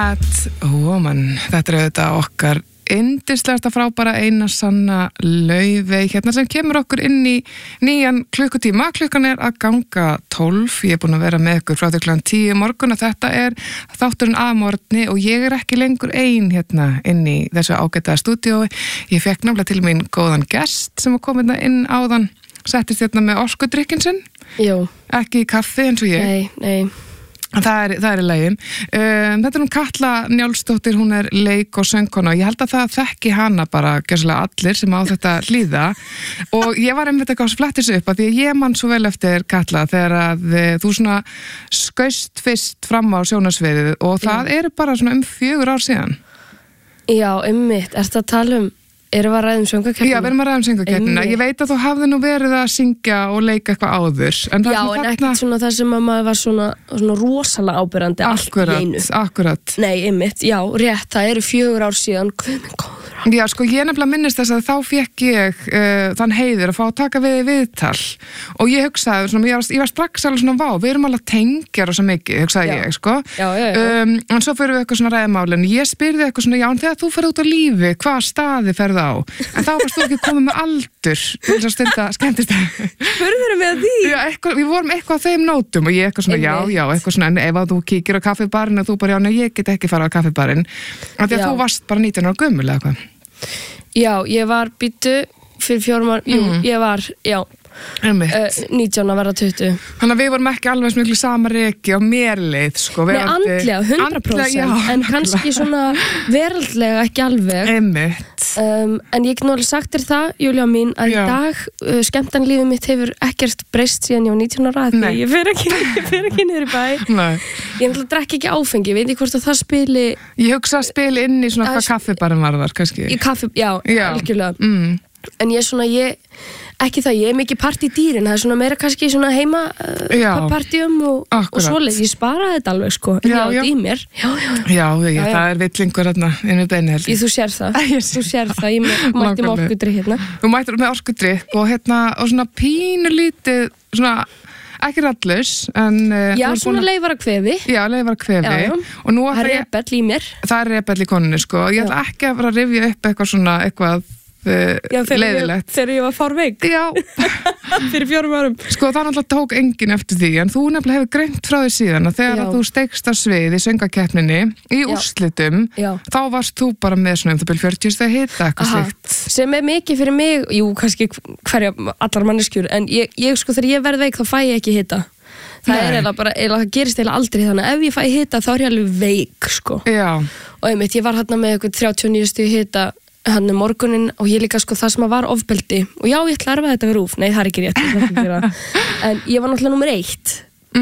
Woman, þetta auðvitað okkar yndislegasta frábæra eina sanna Laufey hérna sem kemur okkur inn í nýjan klukkutíma. Klukkan að ganga 12. Ég búin að vera með ykkur frá því klukkan 10 morgun og þetta þátturinn að morgni og ég ekki lengur ein hérna inn í þessu ágæta stúdíói. Ég fekk náttúrulega til mín góðan gest sem kom hérna inn áðan, settist hérna með orkudrykkin sinn. Jú. Ekki kaffi eins og ég. Nei. Það er í lagi. Þetta hún Katla Njálsdóttir, hún leik- og söngkona og ég held að það þekki hana bara gjörsamlega allir sem á þetta hlýða og ég var einmitt eitthvað að fletta þessu upp að því að ég man svo vel eftir Katla þegar að þú svona skaust fyrst fram á sjónarsviðið og það eru bara svona 4 ár síðan. Já, einmitt. Ertu að tala erum við að ræða söngvakeppnina? Já, við erum að ræða söngvakeppnina. Ég veit að þú hafði nú verið að syngja og leika eitthvað áður. En ekkert svona það sem að maður var svona rosalega ábyrrandi allt í einu. Akkurat. Nei, einmitt, já, rétt, það eru 4 ár síðan, guð minn góður. Já, sko, ég nefnilega minnist þess að þá fekk ég þann heiður að fá að taka viðtal og ég hugsaði, svona, ég var strax alveg svona, vá, við erum alveg tengjar og svo mikið, hugsaði ég, sko. Já. En svo fyrir við eitthvað svona ræðmálin, ég spyrði eitthvað svona, já, en þegar þú ferð út á lífi, hvað staði ferð á? En þá varst þú ekki komið með aldur til þess að stunda skemmtistæði. Spurður við að því? Já, við vorum eitthvað á þeim nótum og ég eitthvað svona, já, eitthvað svona, en ef þú kíkir á kaffibarinn og þú bara, já, nei, ég get ekki fara á kaffibarinn, af því að þú varst bara 19 ára gömul eða eitthvað. Já, ég var býttu fyrir 4 ára, ég var, 19 að vera 20. Þannig að við vorum ekki alveg smiklu sama reki og mér leið, sko. Nei, andlega, 100%, en kannski svona veraldlega ekki alveg. Einmitt. En ég nú alveg sagt þér það, Júlía mín, að í dag skemmtanlífið mitt hefur ekkert breyst síðan ég var 19 ára, því ég fer ekki niður í bæ. Nei. Ég náttúrulega drekk ekki áfengi, veit ég hvort að það spili... Ég hugsa að spili inn í svona hvað kaffibarinn var kannski. Í kaffi, já. Algjörlega. En ekki það, ég mikið partydýrin, það svona meira kannski svona heima partíum og svoleið, ég sparaði þetta alveg, sko, en ég átti í mér. Já, það villingur hérna inn við beini held ég. Þú sér það, ég mætti með orkudrykk hérna. Þú mættir með orkudrykk og svona pínulítið, svona ekki rallus, en... Já, svona leifarakvefi. Já, leifarakvefi. Það er rebell í mér. Það er rebell í konunni, sko. Ég ætla ekki að fara að rifja upp eitthvað leiðilegt. Þegar ég var fárveik. Já. Fyrir 4 árum. Sko, það náttúrulega tók enginn eftir því, en þú nefnilega hefur greint frá því síðan að þegar að þú steigst á svið í söngvakeppninni í úrslitum, þá varst þú bara með svona 40 steg hita, eitthvað slíkt. Sem mikið fyrir mig, kannski allar manneskjur, en ég sko, þegar ég verð veik, þá fæ ég ekki hita. Það það gerist eiginlega aldrei, þannig að ef ég fæ hita, þá er ég alveg veik, sko. Já. Og einmitt, ég var hérna með eitthvað 39 steg hita hann morgunin og ég líka sko það sem að var ofbeldi og já, ég ætla að erfa þetta við rúf, nei það er ekki rétt en ég var náttúrulega númer 1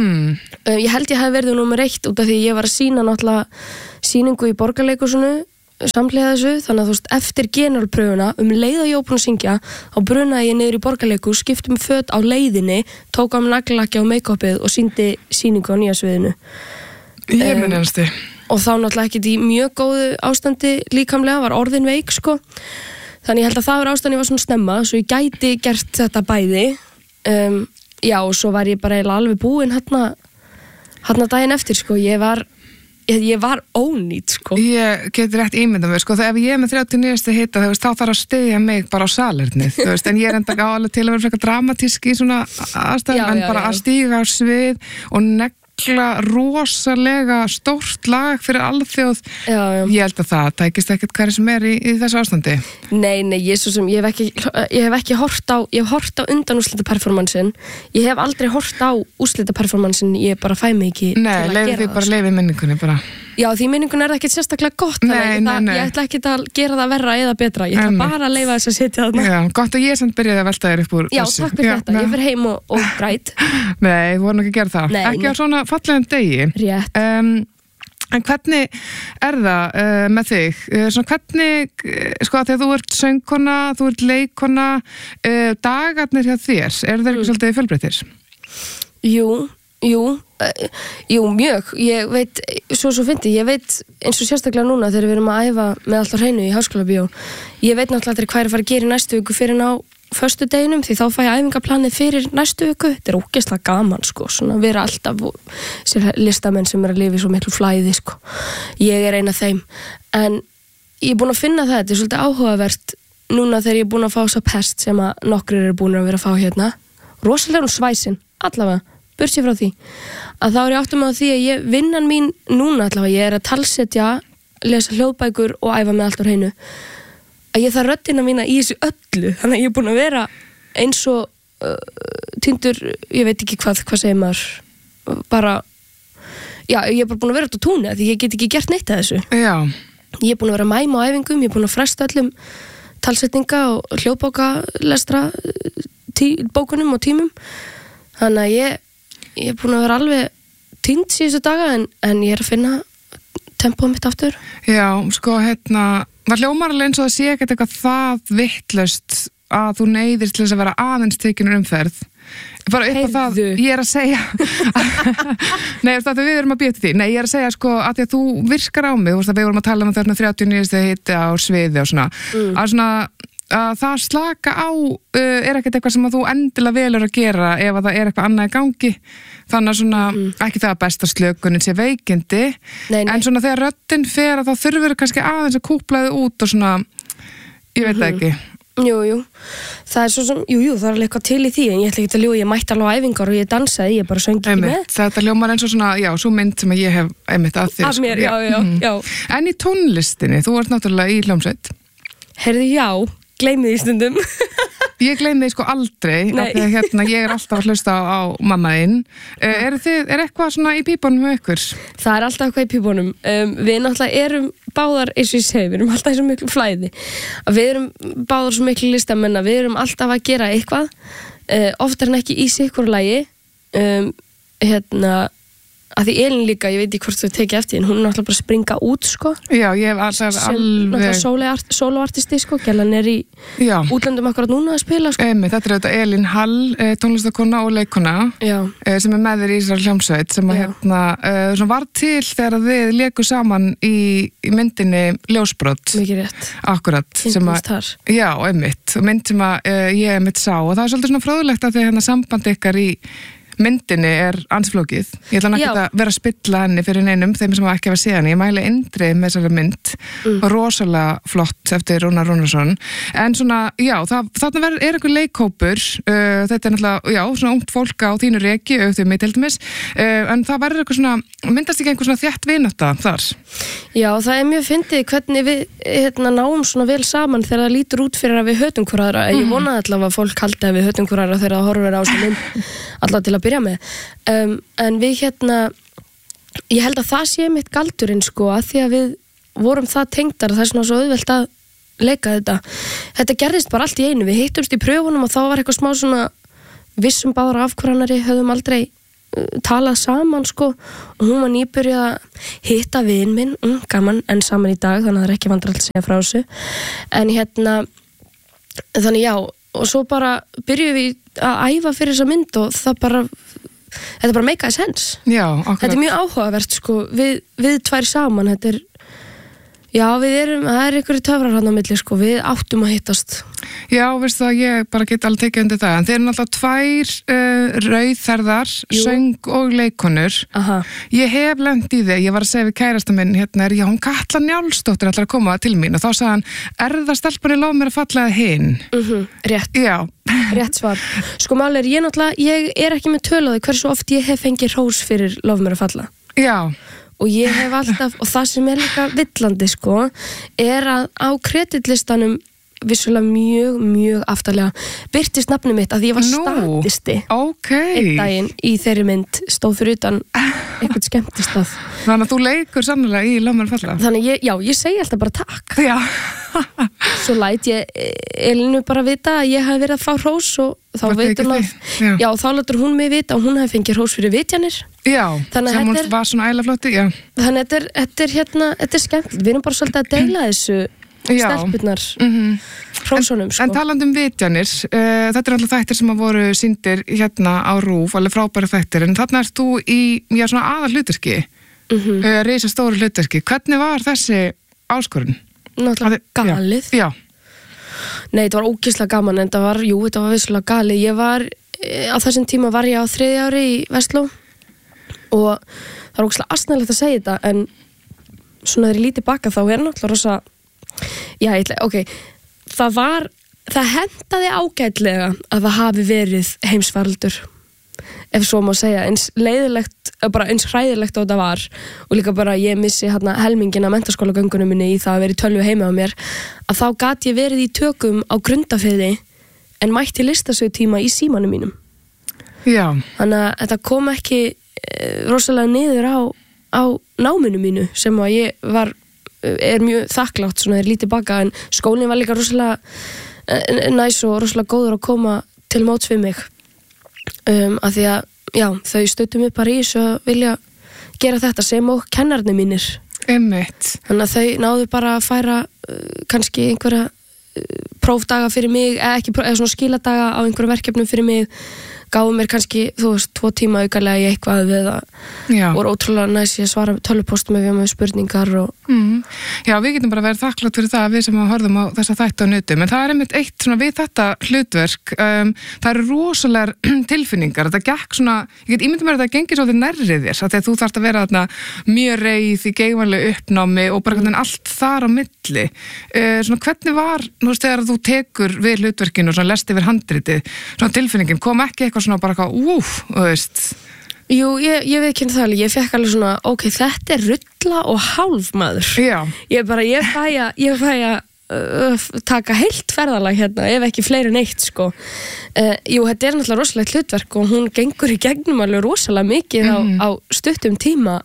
ég held ég hef verið númer 1 út af því ég var að sína náttúrulega sýningu í Borgarleikhúsinu samhliða þessu, þannig að þú veist eftir generalpröfuna, leið að ég var búin að syngja þá brunaði ég niður í Borgarleikhús, skipti föt á leiðinni, tók á mig naglakki á make-upið og sýndi sýningu á nýja sviðinu. Ég minn ennsti og þá náttúrulega ekkert í mjög góðu ástandi líkamlega, var orðin veik sko. Þannig ég held að það var ástandi ég var svona snemma, svo ég gæti gert þetta bæði og svo var ég bara alveg búin hérna daginn eftir sko. Ég var ónýt sko. Ég geti rétt ímyndað mér sko, þegar ef ég er með 39 hita þá þarf að styðja mig bara á salernið en ég er enda alveg til að vera frekar dramatísk í svona aðstæðum en bara að stíga á svið og rosalega stórt lag fyrir alþjóð. Ég held að það tækist ekkert hverju sem er í þessu ástandi. Nei, ég hef ekki hort á undan úrslitaperformansin. Ég hef aldrei hort á úrslitaperformansin, ég bara fæ mig ekki til að gera það. Bara leiði minningunni bara. Já, því minningun er það ekkert sérstaklega gott. Nei. Ég ætla ekki að gera það verra eða betra. Ég ætla bara að leyfa þess að setja þarna. Já, gott að ég samt byrjaði að velta þér upp úr. Já, takk fyrir þetta. Ég fer heim og græt. Nei, þú voru ekki að gera það. Ekki á svona fallegum degi. Rétt. En hvernig er það með þig? Svona hvernig, sko að þegar þú ert söngkona, þú ert leikkona, dagarnir hjá þér, eru þeir ekki svolítið fjölbreyttir? Jú, mjög. Ég veit, svo fyndi, ég veit eins og sérstaklega núna þegar við erum að æfa með allt á hreinu í Háskólabíó. Ég veit náttúrulega hvað er að fara að gera í næstu viku fyrir ná föstudeginum því þá fæ ég æfingaplanið fyrir næstu viku. Þetta ógeðslega gaman sko, svona vera alltaf sér listamenn sem að lifa í svo miklu flæði sko. Ég ein af þeim, en ég búin að finna þetta svolítið áhugavert núna þegar ég búin að fá þessa pest sem að nokkrir eru búin að vera að fá hérna. Rosalega svæsin, allavega, bursi frá því. Að þá ég áttum að því að ég vinnan mín núna allavega, ég að talsetja, lesa hljóðbækur og æfa með allt á hreinu. Að ég þarf röddina mína í þessu öllu, þannig að ég er búin að vera eins og týndur, ég veit ekki hvað segir maður, bara, já, ég er bara búin að vera út á túni því ég get ekki gert neitt að þessu. Já. Ég er búin að vera mæma á æfingum, ég er búin að fresta öllum talsetninga og hljóðbókalestra bókunum og tímum, þannig að ég er búin að vera alveg týnd síðustu daga en ég er að finna tempóið mitt aftur. Já, sko, var hljómar alveg eins og það sé ekkert eitthvað það vitlaust að þú neyðist til þess að vera aðeins tekinur umferð. Bara upp á það, ég er að segja Nei, það við erum að býta því. Nei, ég er að segja sko að því að þú virkar á mig, þú veist að við vorum að tala um þarna 39 hitti á sviði og svona að svona að það slaka á er ekkert eitthvað sem að þú endilega velur að gera ef að það er eitthvað annað í gangi, þannig að svona ekki það að besta slökunin sé veikindi en svona þegar röddin fer að þá þurfur kannski aðeins að kúpla þið út og svona, ég veit það ekki. Jú, það er svo sem, jú, það er alveg eitthvað til í því en ég ætla ekki að ljúga, ég mætti alveg á æfingar og ég dansaði, ég bara söng ekki með. Þetta hljómar eins og svona, já, svo mynd sem ég hef einmitt að þér. Af mér, já. En í tónlistinni, þú ert náttúrulega í hljómsveit. Heyrðu, já, gleymið því stundum. Ég gleymi því sko aldrei af því að ég er alltaf að hlusta á mammaðinn. Er eitthvað svona í pípunum með ykkur? Það er alltaf eitthvað í pípunum. Við náttúrulega erum báðar, eins og ég segi, við erum alltaf í svo miklu flæði. Við erum báðar svo miklu listamenn að við erum alltaf að gera eitthvað. Oftar en ekki í sikkur lagi. Að því Elín líka, ég veit ekki hvort þú tekið eftir en hún er náttúrulega bara að springa út sko. Já, ég hef alveg sóloartisti sko, gælan er í útlöndum akkurat núna að spila sko. Þetta er auðvitað Elín Hall, tónlistakona og leikona sem er með þér í Ísrael hljómsveit sem að var til þegar við lékum saman í myndinni Ljósbrot. Mikið rétt. Akkurat. Já, einmitt. Mynd sem að ég einmitt sá og það er svolítið svona fróðlegt að því samband ykkar í myndinni er ansflókið. Ég ætla ekki að vera að spilla henni fyrir neinum, þeim sem ekki hafa séð henni. Ég mæli eindrið með þessari mynd rosalega flott eftir Rúnar Rúnarsson. En svona, já, þarna er einhver leikhópur, þetta er náttúrulega, já, svona ungt fólk á þínu reki, auðvitað mig til dæmis, en það verður eitthvað svona, myndast ekki einhver svona þétt vinátta þar? Já, það er mjög fyndið hvernig við náum svona vel saman þegar það lítur út fyrir að við hötum hver aðra. Ég vonaði allavega að fólk haldi að við hötum hver aðra þegar það horfir á þessu mynd, allavega til að byrja með. En við ég held að það sé mitt galdurinn sko, að því að við vorum það tengdar og það er svona svo auðvelt að leika þetta. Þetta gerðist bara allt í einu. Við hittumst í pröfunum og þá var eitthvað smá svona vissum báðar af hver annarri, höfðum aldrei talað saman sko og hún var nýbyrjuð að hitta vin minn, gaman en saman í dag þannig að það er ekki vandralt að segja frá þessu en þannig já og svo bara byrjuðum við að æfa fyrir þessa mynd og þetta bara meikaði sens. Já, akkurat. Þetta er mjög áhugavert sko, við tvær saman, þetta er það er einhverju töfrar hann á milli sko, við áttum að hittast. Já, veistu það, ég bara get alveg tekið undir það, en þeir eru náttúrulega 2 rauðherðar, söng og leikonur. Aha. Ég hef lent í þig, ég var að segja við kærasta minn, hún Katla Njálsdóttir ætlar að koma til mín og þá sagði hann, það stelpunni lof mér að falla hinn? Rétt. Já. Rétt svar. Sko máli ég er ekki með töluði hversu oft ég hef fengið hrós fyrir lof mér að falla. Já. Og ég hef alltaf, og það sem er líka villandi sko, er að á kreditlistanum vissulega mjög, mjög aftarlega birtist nafnið mitt að því ég var statisti einn daginn í þeirri mynd stóð fyrir utan eitthvað skemmtistað. Þannig að þú leikur sannlega í Lof mér að falla. Þannig ég segi alltaf bara takk. Já. Svo læt ég Elínu bara vita að ég hef verið að fá hrós og þá veitur hún já, þá látur hún mig vita og hún hef fengið hrós fyrir vitjanir. Já, sem hún var svona ægilega flotti, já. Þannig þetta er skemmt. Við erum bara svolítið að deila þessu stelpurnar hrósunum sko. En talandi vitjanir, þetta er alltaf þættir sem að voru sýndir á RÚV, alveg frábæri þættir, en þarna ert þú í svona aðal hlutverki, reisa stóru hlutverki. Hvernig var þessi áskorun? Náttúrulega galið. Já. Nei, þetta var ógeðslega gaman en þetta var vissulega gali. Á þessum tíma var ég á 3. ári í Vestló og það er ógeðslega asnalegt að segja þetta en svona þegar ég lít tilbaka þá náttúrulega rosa það hentaði ágætlega að það hafi verið heimsfaraldur ef svo má segja, eins leiðilegt bara eins hræðilegt á þetta var og líka bara ég missi helmingin af menntaskólagöngunum minni í það að vera í tölvu heima á mér að þá gat ég verið í tökum á Grundarfirði en mætti listasögutíma í símanum mínum. Já. Þannig að þetta kom ekki rosalega niður á náminu mínu sem að ég er mjög þakklátt svona þegar lítið baka en skólinn var líka rosalega næs og rosalega góður að koma til móts við mig af því að þau stöttu mig bara í þessu að vilja gera þetta sem og kennararnir mínir. Einmitt. Þannig að þau náðu bara að færa kannski einhverja prófdaga fyrir mig eða svona skiladaga á einhverju verkefnum fyrir mig gáðu mér kannski, 2 tíma aukalega í eitthvað eða voru ótrúlega næs ég svara tölvupóstum ef ég með spurningar og... Já, við getum bara verið þakklátt fyrir það við sem horfum á þessa þætti á nutum en það er einmitt eitt svona við þetta hlutverk það eru rosalegar tilfinningar þetta gekk svona, ég get ímyndum að þetta gengir svolítið nærrið þér, þegar þú þarft að vera þarna mjög reið í geigvænlegu uppnámi og bara allt þar á milli svona hvernig var, þegar þú tekur við hlutverkinu og svona lest yfir handritið svona tilfinningin, kom ekki svona bara þú veist. Jú, ég veit ekki það alveg, ég fekk alveg svona þetta er rulla og hálf maður. Já. Ég fæ að taka heilt ferðalag hérna, ef ekki fleiri en eitt sko. Jú, þetta er náttúrulega rosalegt hlutverk og hún gengur í gegnum alveg rosalega mikið á stuttum tíma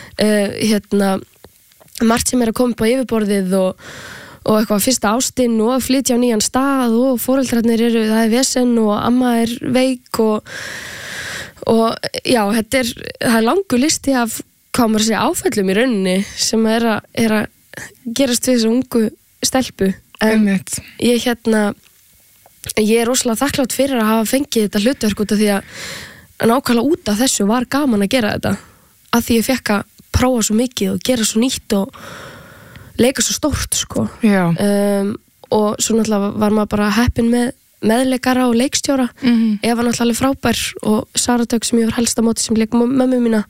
margt sem er að koma upp á yfirborðið og eitthvað fyrsta ástin og að flytja á nýjan stað og foreldrarnir það er vesen og amma er veik og já, það er langur listi af hvað maður segja áfællum í rauninni sem er að gerast við þessu ungu stelpu en ég er rosalega þakklátt fyrir að hafa fengið þetta hlutverk út af því að nákvæmlega út af þessu var gaman að gera þetta af því ég fekk að prófa svo mikið og gera svo nýtt og leika svo stórt sko og svo náttúrulega var maður bara heppin með meðleikara og leikstjóra Eva náttúrulega alveg frábær og Sara Dögg sem ég var helst á móti sem leik mömmu mína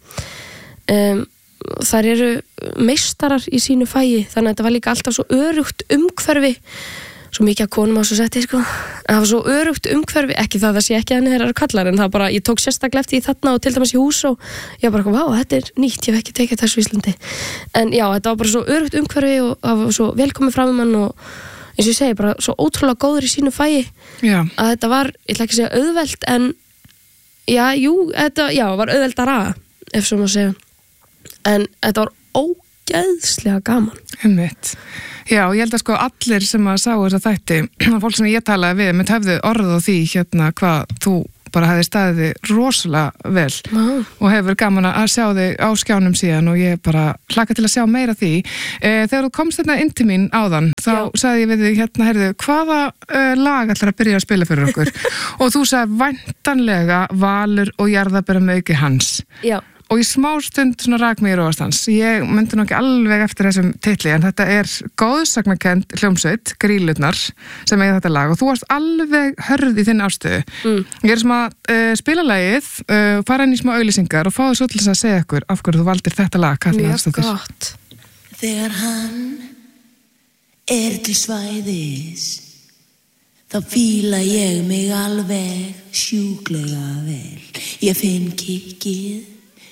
þær eru meistarar í sínu fagi þannig að þetta var líka alltaf svo örugt umhverfi svo mikið að konum á svo setti sko en það var svo örugt umhverfi, ekki það sé ekki þannig þeir eru kallar en það bara, ég tók sérstaklega eftir í þarna og til dæmis í hús og ég bara, vá, þetta er nýtt, ég hef ekki tekið þessu í Íslandi en já, þetta var bara svo örugt umhverfi og það var svo velkomið fram um hann og eins og ég segi, bara svo ótrúlega góður í sínu fagi að þetta var, ég ætla ekki að segja auðvelt en þetta var auðveldara ef svo maður segja en þetta var ógeðslega gaman. Einmitt. Já, ég held að sko allir sem að sá þessa þætti, fólk sem ég talaði við, mynd hefðu orð á því hvað þú bara hefði staðið rosalega vel og hefur gaman að sjá þig á skjánum síðan og ég bara hlakka til að sjá meira því. Þegar þú komst inn til mín áðan, þá sagði ég við þig heyrðu, hvaða lag ætlar að byrja að spila fyrir okkur? Og þú sagði væntanlega Valur og jarðabera með auki hans. Já. Og í smá stund svona rak mig í róastans. Ég myndi nú ekki alveg eftir þessum titli, en þetta er góðsagnakend hljómsveit, Grýlurnar, sem eiga þetta lag og þú varst alveg hörð í þinn ástöðu. Ég er sem að spila lagið, fara inn í smá auglýsingar og fá þess að segja ykkur af hverju þú valdir þetta lag, Katrín Jónsdóttir. Mjög gott. Þegar hann er til svæðis, þá fíla ég mig alveg sjúklega vel. Ég finn kikkið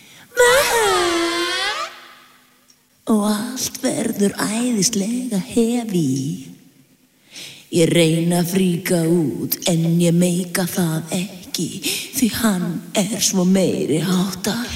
og allt verður æðislega hefi. Ég reyna að fríka út en ég meika það ekki því hann er svo meiri háttar.